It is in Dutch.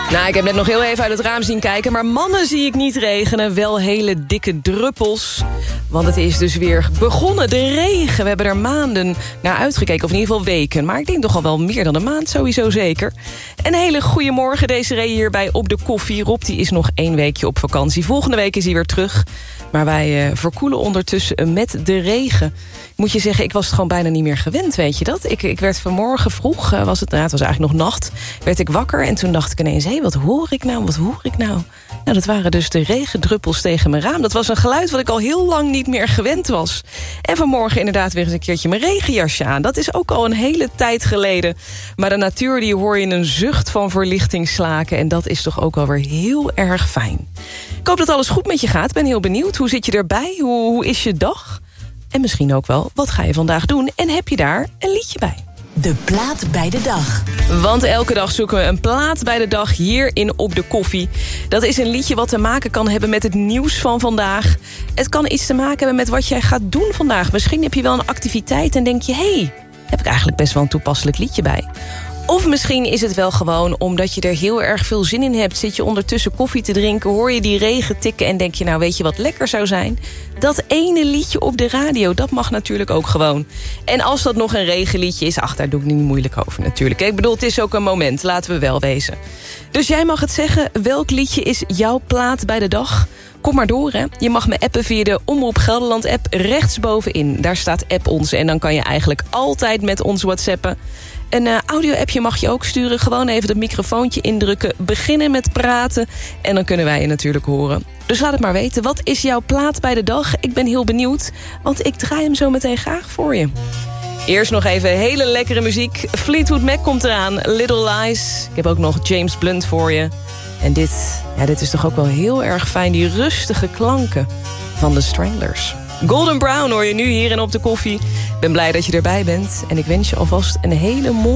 Nou, ik heb net nog heel even uit het raam zien kijken, maar mannen zie ik niet regenen. Wel hele dikke druppels. Want het is dus weer begonnen, de regen. We hebben er maanden naar uitgekeken, of in ieder geval weken. Maar ik denk toch al wel meer dan een maand, sowieso zeker. Een hele goede morgen, Desiree hier bij Op de Koffie. Rob die is nog 1 weekje op vakantie. Volgende week is hij weer terug. Maar wij verkoelen ondertussen met de regen. Moet je zeggen, ik was het gewoon bijna niet meer gewend, weet je dat? Ik werd vanmorgen vroeg, het was eigenlijk nog nacht, werd ik wakker en toen dacht ik ineens, hé, wat hoor ik nou? Nou, dat waren dus de regendruppels tegen mijn raam. Dat was een geluid wat ik al heel lang niet meer gewend was. En vanmorgen inderdaad weer eens een keertje mijn regenjasje aan. Dat is ook al een hele tijd geleden. Maar de natuur, die hoor je een zucht van verlichting slaken. En dat is toch ook wel weer heel erg fijn. Ik hoop dat alles goed met je gaat. Ben heel benieuwd. Hoe zit je erbij? Hoe is je dag? En misschien ook wel, wat ga je vandaag doen? En heb je daar een liedje bij? De plaat bij de dag. Want elke dag zoeken we een plaat bij de dag hier in Op de Koffie. Dat is een liedje wat te maken kan hebben met het nieuws van vandaag. Het kan iets te maken hebben met wat jij gaat doen vandaag. Misschien heb je wel een activiteit en denk je, hé, heb ik eigenlijk best wel een toepasselijk liedje bij. Of misschien is het wel gewoon omdat je er heel erg veel zin in hebt. Zit je ondertussen koffie te drinken, hoor je die regen tikken en denk je, nou weet je wat lekker zou zijn? Dat ene liedje op de radio, dat mag natuurlijk ook gewoon. En als dat nog een regenliedje is, daar doe ik niet moeilijk over natuurlijk. Ik bedoel, het is ook een moment, laten we wel wezen. Dus jij mag het zeggen, welk liedje is jouw plaat bij de dag? Kom maar door, hè. Je mag me appen via de Omroep Gelderland-app rechtsbovenin. Daar staat app ons en dan kan je eigenlijk altijd met ons whatsappen. Een audio-appje mag je ook sturen. Gewoon even dat microfoontje indrukken. Beginnen met praten. En dan kunnen wij je natuurlijk horen. Dus laat het maar weten. Wat is jouw plaat bij de dag? Ik ben heel benieuwd. Want ik draai hem zo meteen graag voor je. Eerst nog even hele lekkere muziek. Fleetwood Mac komt eraan. Little Lies. Ik heb ook nog James Blunt voor je. En dit is toch ook wel heel erg fijn. Die rustige klanken van de Stranglers. Golden Brown hoor je nu hier in Op de Koffie. Ik ben blij dat je erbij bent. En ik wens je alvast een hele mooie